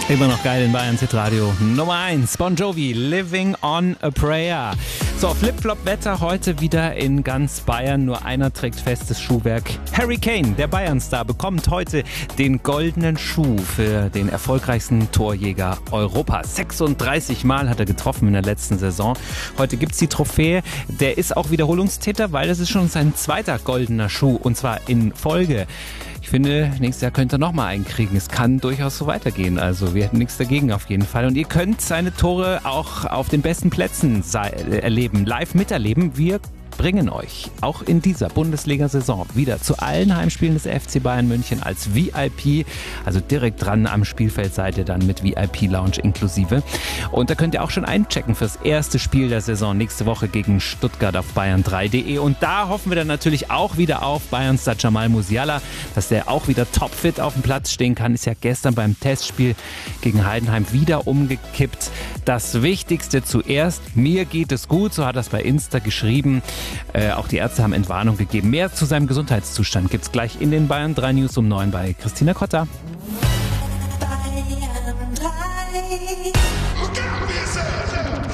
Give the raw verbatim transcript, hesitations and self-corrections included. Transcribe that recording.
Immer noch geil in Bayern Hitradio Nummer eins. Bon Jovi, Living on a Prayer. So, Flip-Flop-Wetter heute wieder in ganz Bayern. Nur einer trägt festes Schuhwerk. Harry Kane, der Bayern-Star, bekommt heute den goldenen Schuh für den erfolgreichsten Torjäger Europas. sechsunddreißig Mal hat er getroffen in der letzten Saison. Heute gibt's die Trophäe. Der ist auch Wiederholungstäter, weil das ist schon sein zweiter goldener Schuh und zwar in Folge. Ich finde, nächstes Jahr könnte er nochmal einen kriegen. Es kann durchaus so weitergehen. Also wir hätten nichts dagegen auf jeden Fall. Und ihr könnt seine Tore auch auf den besten Plätzen erleben, live miterleben. Wir bringen euch auch in dieser Bundesliga-Saison wieder zu allen Heimspielen des F C Bayern München als V I P. Also direkt dran am Spielfeld seid ihr dann mit V I P-Lounge inklusive. Und da könnt ihr auch schon einchecken fürs erste Spiel der Saison nächste Woche gegen Stuttgart auf bayern drei punkt de. Und da hoffen wir dann natürlich auch wieder auf Bayern-Star Jamal Musiala, dass der auch wieder topfit auf dem Platz stehen kann. Ist ja gestern beim Testspiel gegen Heidenheim wieder umgekippt. Das Wichtigste zuerst, mir geht es gut, so hat er es bei Insta geschrieben. Äh, auch die Ärzte haben Entwarnung gegeben. Mehr zu seinem Gesundheitszustand gibt's gleich in den Bayern drei News um neun bei Christina Kotter. Bayern drei.